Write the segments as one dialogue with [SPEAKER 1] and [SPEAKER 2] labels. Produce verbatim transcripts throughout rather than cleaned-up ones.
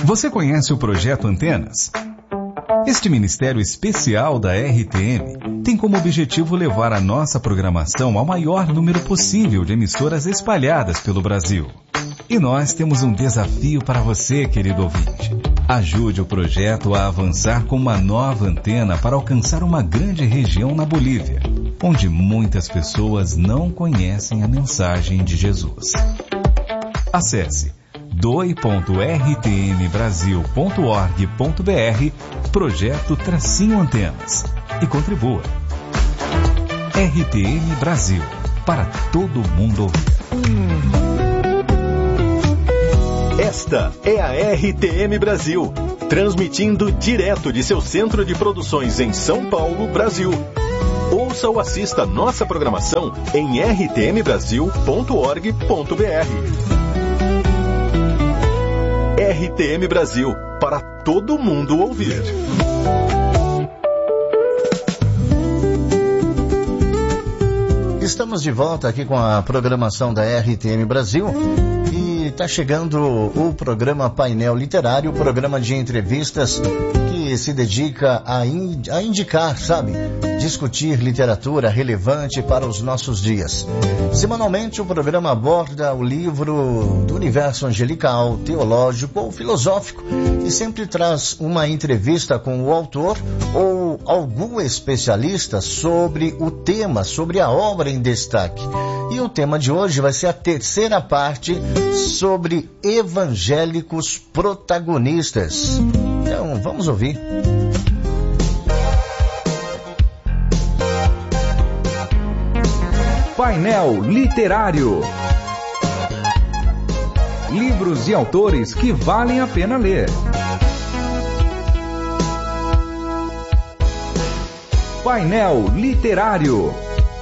[SPEAKER 1] Você conhece o Projeto Antenas? Este ministério especial da R T M tem como objetivo levar a nossa programação ao maior número possível de emissoras espalhadas pelo Brasil. E nós temos um desafio para você, querido ouvinte. Ajude o projeto a avançar com uma nova antena para alcançar uma grande região na Bolívia, onde muitas pessoas não conhecem a mensagem de Jesus. Acesse doe ponto r t m brasil ponto org ponto b r Projeto Tracinho Antenas e contribua. R T M Brasil, para todo mundo ouvir.
[SPEAKER 2] Esta é a R T M Brasil, transmitindo direto de seu centro de produções em São Paulo, Brasil. Ouça ou assista nossa programação em r t m brasil ponto org ponto b r. R T M Brasil, para todo mundo ouvir.
[SPEAKER 3] Estamos de volta aqui com a programação da R T M Brasil e está chegando o programa Painel Literário, programa de entrevistas que se dedica a, in, a indicar, sabe, discutir literatura relevante para os nossos dias. Semanalmente o programa aborda o livro do universo angelical, teológico ou filosófico e sempre traz uma entrevista com o autor ou algum especialista sobre o tema, sobre a obra em destaque. E o tema de hoje vai ser a terceira parte sobre evangélicos protagonistas. Então, vamos ouvir.
[SPEAKER 4] Painel Literário. Livros e autores que valem a pena ler. Painel Literário.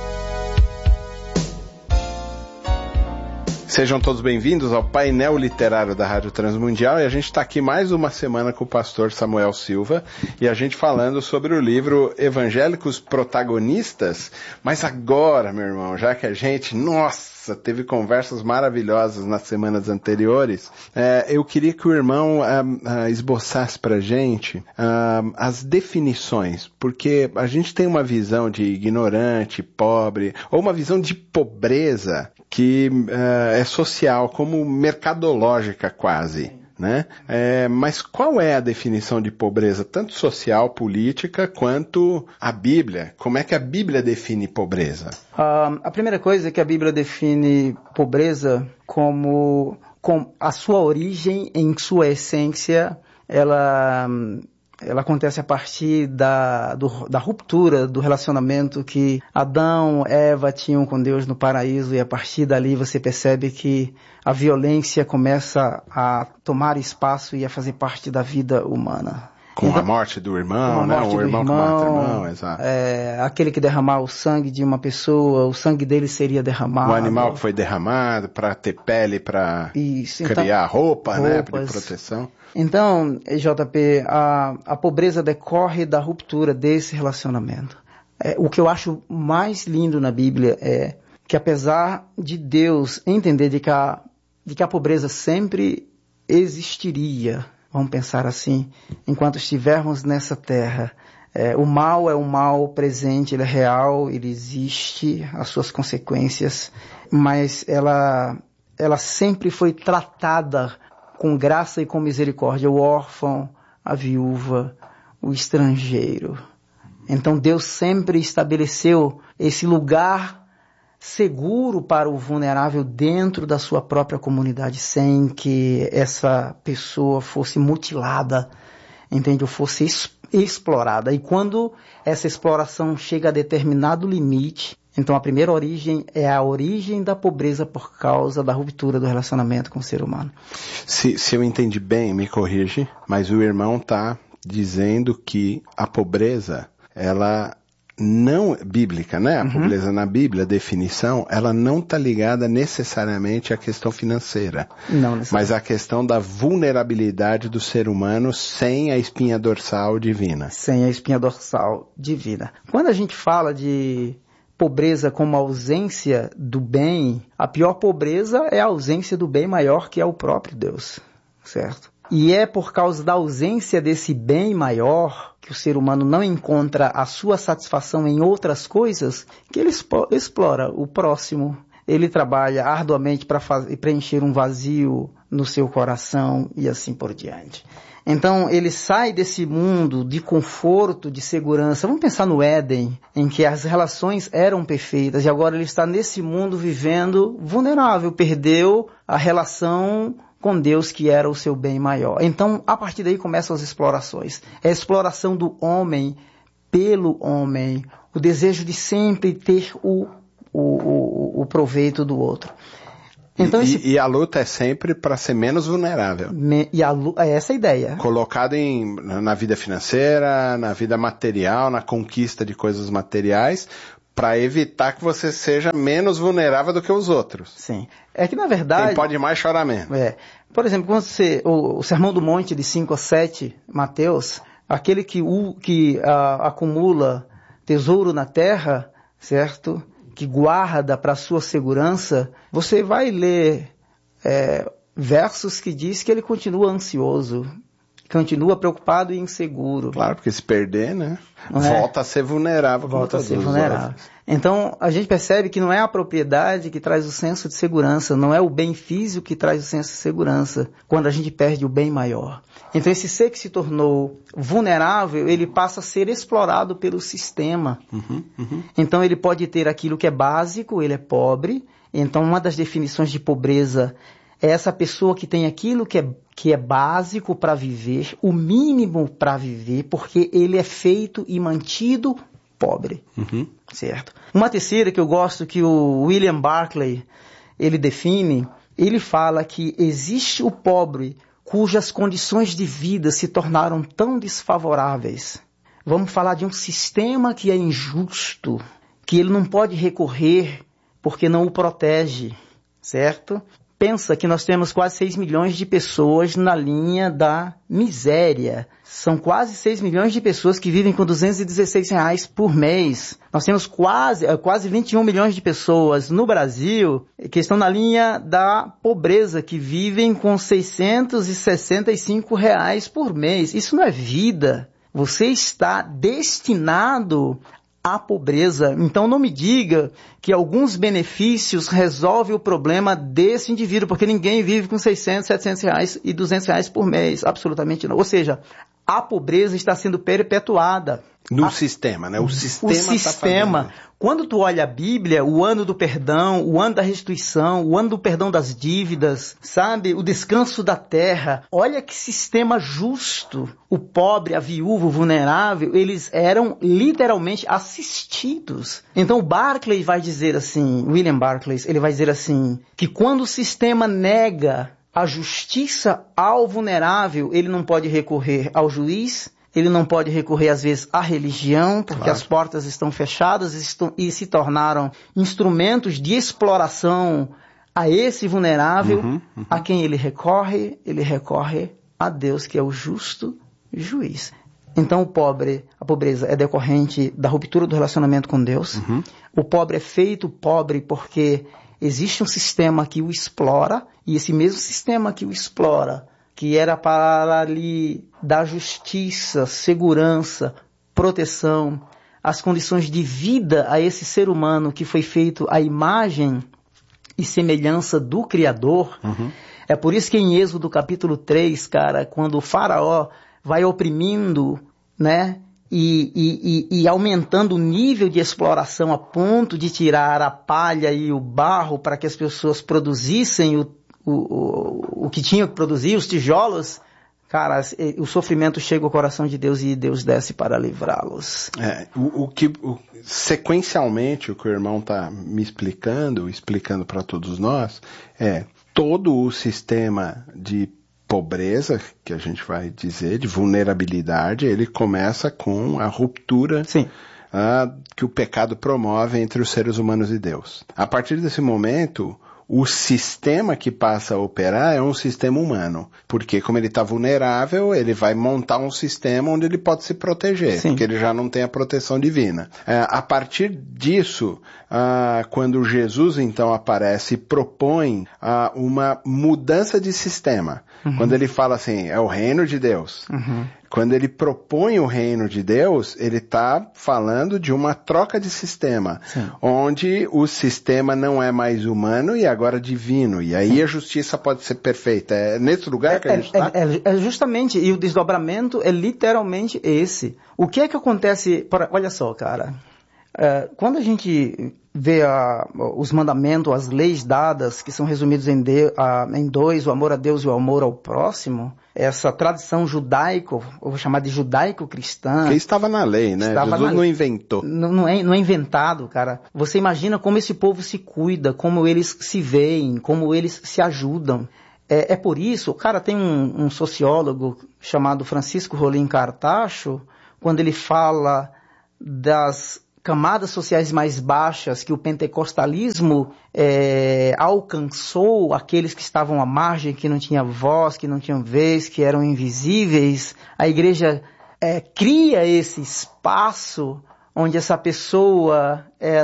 [SPEAKER 5] Sejam todos bem-vindos ao Painel Literário da Rádio Transmundial, e a gente está aqui mais uma semana com o pastor Samuel Silva e a gente falando sobre o livro Evangélicos Protagonistas. Mas agora, meu irmão, já que a gente, nossa, teve conversas maravilhosas nas semanas anteriores, é, eu queria que o irmão é, é, esboçasse para a gente é, as definições, porque a gente tem uma visão de ignorante, pobre, ou uma visão de pobreza que uh, é social, como mercadológica quase, né? É, mas qual é a definição de pobreza, tanto social, política, quanto a Bíblia? Como é que a Bíblia define pobreza?
[SPEAKER 6] Uh, a primeira coisa é que a Bíblia define pobreza como, com a sua origem, em sua essência, ela... ela acontece a partir da, do, da ruptura do relacionamento que Adão e Eva tinham com Deus no paraíso, e a partir dali você percebe que a violência começa a tomar espaço e a fazer parte da vida humana.
[SPEAKER 5] Com então, a morte do irmão, né? O irmão que mata o irmão, exato.
[SPEAKER 6] É, aquele que derramar o sangue de uma pessoa, o sangue dele seria derramado.
[SPEAKER 5] O animal que foi derramado para ter pele, para criar então, roupa, roupas, né? De proteção.
[SPEAKER 6] Então, J P, a, a pobreza decorre da ruptura desse relacionamento. É, o que eu acho mais lindo na Bíblia é que, apesar de Deus entender de que a, de que a pobreza sempre existiria, vamos pensar assim, enquanto estivermos nessa terra, é, o mal é um mal presente, ele é real, ele existe, as suas consequências, mas ela, ela sempre foi tratada com graça e com misericórdia, o órfão, a viúva, o estrangeiro. Então Deus sempre estabeleceu esse lugar seguro para o vulnerável dentro da sua própria comunidade, sem que essa pessoa fosse mutilada, entende? Ou fosse es- explorada. E quando essa exploração chega a determinado limite, então a primeira origem é a origem da pobreza por causa da ruptura do relacionamento com o ser humano.
[SPEAKER 5] Se, se eu entendi bem, me corrige, mas o irmão está dizendo que a pobreza, ela não bíblica, né? A uhum. pobreza na Bíblia, a definição, ela não está ligada necessariamente à questão financeira.
[SPEAKER 6] Não necessariamente.
[SPEAKER 5] Mas à questão da vulnerabilidade do ser humano sem a espinha dorsal divina.
[SPEAKER 6] Sem a espinha dorsal divina. Quando a gente fala de pobreza como ausência do bem, a pior pobreza é a ausência do bem maior, que é o próprio Deus, certo? E é por causa da ausência desse bem maior, que o ser humano não encontra a sua satisfação em outras coisas, que ele explora o próximo. Ele trabalha arduamente para preencher um vazio no seu coração e assim por diante. Então, ele sai desse mundo de conforto, de segurança. Vamos pensar no Éden, em que as relações eram perfeitas e agora ele está nesse mundo vivendo vulnerável, perdeu a relação com Deus, que era o seu bem maior. Então, a partir daí começam as explorações. É a exploração do homem pelo homem, o desejo de sempre ter o, o, o, o proveito do outro. Então,
[SPEAKER 5] e,
[SPEAKER 6] esse...
[SPEAKER 5] e a luta é sempre para ser menos vulnerável.
[SPEAKER 6] Me... E a luta... é essa a ideia.
[SPEAKER 5] Colocado em, na vida financeira, na vida material, na conquista de coisas materiais, para evitar que você seja menos vulnerável do que os outros.
[SPEAKER 6] Sim. É que, na verdade...
[SPEAKER 5] Quem pode mais chorar menos.
[SPEAKER 6] É. Por exemplo, quando você, o, o Sermão do Monte de cinco a sete, Mateus, aquele que, o, que a, acumula tesouro na terra, certo? Que guarda para sua segurança, você vai ler é, versos que diz que ele continua ansioso, continua preocupado e inseguro.
[SPEAKER 5] Claro, porque se perder, né?
[SPEAKER 6] Não
[SPEAKER 5] volta
[SPEAKER 6] é?
[SPEAKER 5] a ser vulnerável.
[SPEAKER 6] Volta a ser vulnerável. Então, a gente percebe que não é a propriedade que traz o senso de segurança, não é o bem físico que traz o senso de segurança, quando a gente perde o bem maior. Então, esse ser que se tornou vulnerável, ele passa a ser explorado pelo sistema.
[SPEAKER 5] Uhum, uhum.
[SPEAKER 6] Então, ele pode ter aquilo que é básico, ele é pobre. Então, uma das definições de pobreza é essa pessoa que tem aquilo que é, que é básico para viver, o mínimo para viver, porque ele é feito e mantido pobre.
[SPEAKER 5] Uhum.
[SPEAKER 6] Certo? Uma terceira que eu gosto, que o William Barclay, ele define, ele fala que existe o pobre cujas condições de vida se tornaram tão desfavoráveis. Vamos falar de um sistema que é injusto, que ele não pode recorrer porque não o protege, certo? Pensa que nós temos quase seis milhões de pessoas na linha da miséria. São quase seis milhões de pessoas que vivem com duzentos e dezesseis reais por mês. Nós temos quase, quase vinte e um milhões de pessoas no Brasil que estão na linha da pobreza, que vivem com seiscentos e sessenta e cinco reais por mês. Isso não é vida. Você está destinado à pobreza. Então não me diga que alguns benefícios resolvem o problema desse indivíduo, porque ninguém vive com seiscentos, setecentos reais e duzentos reais por mês. Absolutamente não. Ou seja, a pobreza está sendo perpetuada.
[SPEAKER 5] No
[SPEAKER 6] a...
[SPEAKER 5] sistema, né? O sistema
[SPEAKER 6] O sistema.
[SPEAKER 5] Tá
[SPEAKER 6] Quando tu olha a Bíblia, o ano do perdão, o ano da restituição, o ano do perdão das dívidas, sabe? O descanso da terra. Olha que sistema justo. O pobre, a viúva, o vulnerável, eles eram literalmente assistidos. Então o Barclay vai dizer assim, William Barclay, ele vai dizer assim, que quando o sistema nega a justiça ao vulnerável, ele não pode recorrer ao juiz, ele não pode recorrer, às vezes, à religião, porque claro, as portas estão fechadas e, estão, e se tornaram instrumentos de exploração a esse vulnerável. Uhum, uhum. A quem ele recorre? Ele recorre a Deus, que é o justo juiz. Então, o pobre, a pobreza é decorrente da ruptura do relacionamento com Deus. Uhum. O pobre é feito pobre porque existe um sistema que o explora, e esse mesmo sistema que o explora, que era para lhe dar justiça, segurança, proteção, as condições de vida a esse ser humano que foi feito à imagem e semelhança do Criador. Uhum. É por isso que em Êxodo capítulo três, cara, quando o faraó vai oprimindo, né, e, e, e, e aumentando o nível de exploração a ponto de tirar a palha e o barro para que as pessoas produzissem o O, o, o que tinha que produzir, os tijolos, cara, o sofrimento chega ao coração de Deus e Deus desce para livrá-los.
[SPEAKER 5] É, o, o que, o, sequencialmente, o que o irmão está me explicando, explicando para todos nós, é todo o sistema de pobreza, que a gente vai dizer, de vulnerabilidade, ele começa com a ruptura
[SPEAKER 6] Sim.
[SPEAKER 5] Uh, que o pecado promove entre os seres humanos e Deus. A partir desse momento, o sistema que passa a operar é um sistema humano. Porque como ele está vulnerável, ele vai montar um sistema onde ele pode se proteger,
[SPEAKER 6] Sim.
[SPEAKER 5] porque ele já não tem a proteção divina. É, a partir disso, ah, quando Jesus então aparece e propõe ah, uma mudança de sistema, uhum. quando ele fala assim, é o reino de Deus, uhum. quando ele propõe o reino de Deus, ele está falando de uma troca de sistema, Sim. onde o sistema não é mais humano e agora divino, e aí Sim. a justiça pode ser perfeita. É nesse lugar
[SPEAKER 6] é,
[SPEAKER 5] que a gente está?
[SPEAKER 6] É, é, é justamente, e o desdobramento é literalmente esse. O que é que acontece, para, olha só, cara, é, quando a gente vê a, os mandamentos, as leis dadas, que são resumidos em, de, a, em dois, o amor a Deus e o amor ao próximo, essa tradição judaico, eu vou chamar de judaico-cristã.
[SPEAKER 5] Que estava na lei, né? Jesus na, não inventou.
[SPEAKER 6] Não, não, é, não é inventado, cara. Você imagina como esse povo se cuida, como eles se veem, como eles se ajudam. É, é por isso, cara, tem um, um sociólogo chamado Francisco Rolim Cartacho, quando ele fala das camadas sociais mais baixas que o pentecostalismo é, alcançou, aqueles que estavam à margem, que não tinham voz, que não tinham vez, que eram invisíveis, a igreja é, cria esse espaço onde essa pessoa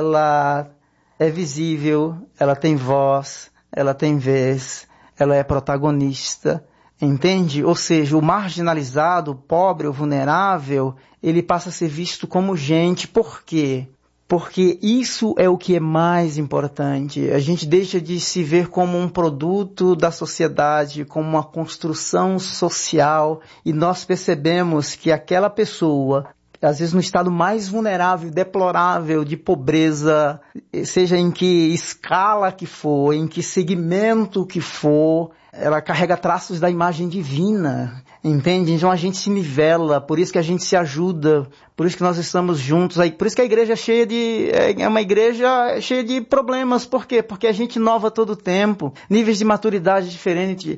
[SPEAKER 6] ela é visível, ela tem voz, ela tem vez, ela é protagonista. Entende? Ou seja, o marginalizado, o pobre, o vulnerável, ele passa a ser visto como gente. Por quê? Porque isso é o que é mais importante. A gente deixa de se ver como um produto da sociedade, como uma construção social, e nós percebemos que aquela pessoa, às vezes no estado mais vulnerável, deplorável de pobreza, seja em que escala que for, em que segmento que for, ela carrega traços da imagem divina, entende? Então a gente se nivela, por isso que a gente se ajuda, por isso que nós estamos juntos, aí, por isso que a igreja é cheia de, é uma igreja cheia de problemas. Por quê? Porque a gente inova todo o tempo, níveis de maturidade diferentes,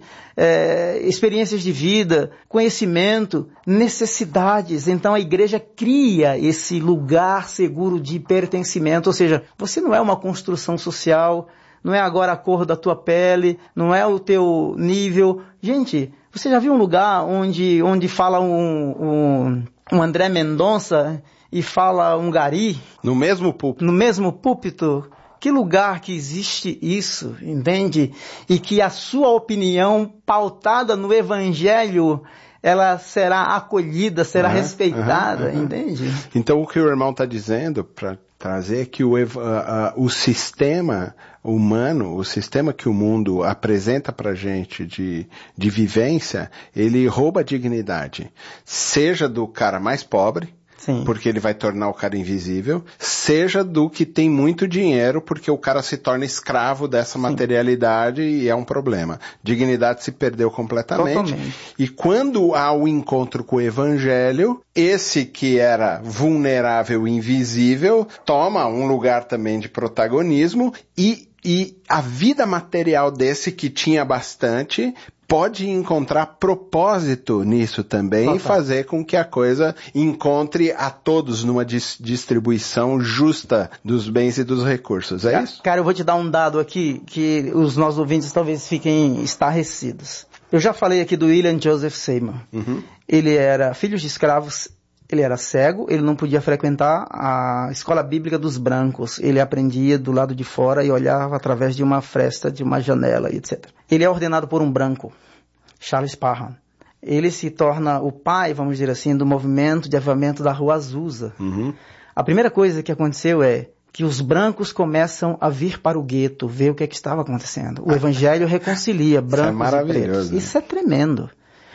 [SPEAKER 6] é, experiências de vida, conhecimento, necessidades. Então a igreja cria esse lugar seguro de pertencimento, ou seja, você não é uma construção social, não é agora a cor da tua pele, não é o teu nível. Gente, você já viu um lugar onde, onde fala um, um, um André Mendonça e fala um Gari?
[SPEAKER 5] No mesmo púlpito.
[SPEAKER 6] No mesmo púlpito? Que lugar que existe isso, entende? E que a sua opinião pautada no Evangelho, ela será acolhida, será uhum, respeitada, uhum, uhum. entende?
[SPEAKER 5] Então o que o irmão está dizendo para trazer que o, uh, uh, o sistema humano, o sistema que o mundo apresenta para a gente de, de vivência, ele rouba a dignidade, seja do cara mais pobre, Sim. porque ele vai tornar o cara invisível, seja do que tem muito dinheiro, porque o cara se torna escravo dessa Sim. materialidade e é um problema. Dignidade se perdeu completamente. Totalmente. E quando há o encontro com o evangelho, esse que era vulnerável e invisível, toma um lugar também de protagonismo e, e a vida material desse que tinha bastante pode encontrar propósito nisso também Total. E fazer com que a coisa encontre a todos numa dis- distribuição justa dos bens e dos recursos. É isso?
[SPEAKER 6] Cara, eu vou te dar um dado aqui que os nossos ouvintes talvez fiquem estarrecidos. Eu já falei aqui do William Joseph Seymour. Uhum. Ele era filho de escravos, ele era cego, ele não podia frequentar a escola bíblica dos brancos. Ele aprendia do lado de fora e olhava através de uma fresta, de uma janela, etcétera. Ele é ordenado por um branco, Charles Parham. Ele se torna o pai, vamos dizer assim, do movimento de avivamento da Rua Azusa. Uhum. A primeira coisa que aconteceu é que os brancos começam a vir para o gueto, ver o que, é que estava acontecendo. O evangelho reconcilia brancos
[SPEAKER 5] Isso é
[SPEAKER 6] e pretos.
[SPEAKER 5] Né?
[SPEAKER 6] Isso é tremendo.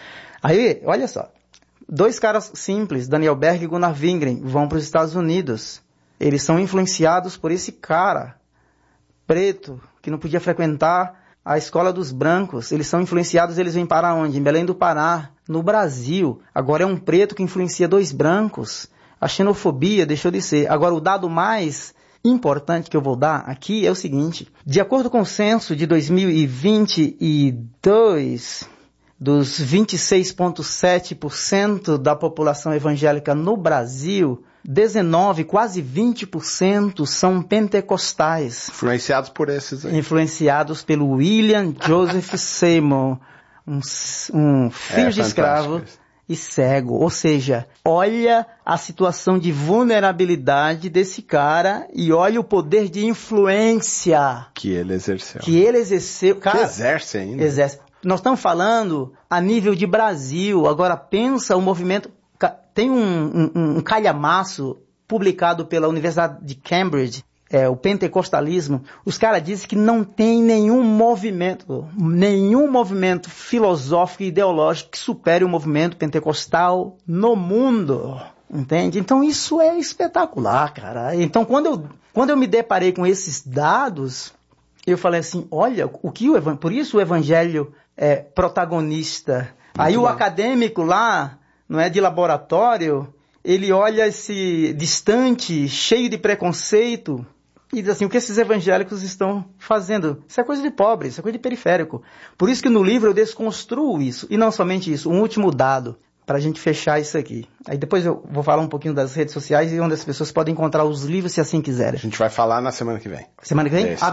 [SPEAKER 6] Aí, olha só. Dois caras simples, Daniel Berg e Gunnar Wingren, vão para os Estados Unidos. Eles são influenciados por esse cara preto, que não podia frequentar a escola dos brancos. Eles são influenciados, eles vêm para onde? Em Belém do Pará, no Brasil. Agora é um preto que influencia dois brancos. A xenofobia deixou de ser. Agora o dado mais importante que eu vou dar aqui é o seguinte. De acordo com o censo de dois mil e vinte e dois... dos vinte e seis vírgula sete por cento da população evangélica no Brasil, dezenove, quase vinte por cento são pentecostais.
[SPEAKER 5] Influenciados por esses aí.
[SPEAKER 6] Influenciados pelo William Joseph Seymour, um, um filho é, de escravo e cego. Ou seja, olha a situação de vulnerabilidade desse cara e olha o poder de influência
[SPEAKER 5] que ele exerceu.
[SPEAKER 6] Que ele exerceu. Cara,
[SPEAKER 5] que exerce ainda.
[SPEAKER 6] Exerce. Nós estamos falando a nível de Brasil. Agora pensa o movimento. Tem um, um, um calhamaço publicado pela Universidade de Cambridge, é, o pentecostalismo. Os caras dizem que não tem nenhum movimento, nenhum movimento filosófico e ideológico que supere o movimento pentecostal no mundo. Entende? Então isso é espetacular, cara. Então quando eu, quando eu me deparei com esses dados, eu falei assim, olha, o que o evan... por isso o evangelho é protagonista. Muito Aí bom. O acadêmico lá, não é, de laboratório, ele olha esse distante, cheio de preconceito, e diz assim, o que esses evangélicos estão fazendo? Isso é coisa de pobre, isso é coisa de periférico. Por isso que no livro eu desconstruo isso. E não somente isso, um último dado, para a gente fechar isso aqui. Aí depois eu vou falar um pouquinho das redes sociais e onde as pessoas podem encontrar os livros, se assim quiserem.
[SPEAKER 5] A gente vai falar na semana que vem.
[SPEAKER 6] Semana que vem?
[SPEAKER 5] É